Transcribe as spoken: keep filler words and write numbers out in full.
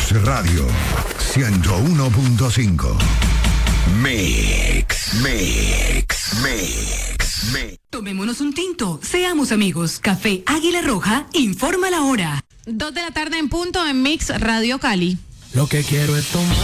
Mix Radio ciento uno punto cinco. Mix, Mix, Mix, Mix. Tomémonos un tinto, seamos amigos. Café Águila Roja informa la hora. Dos de la tarde en punto en Mix Radio Cali. Lo que quiero es tomar.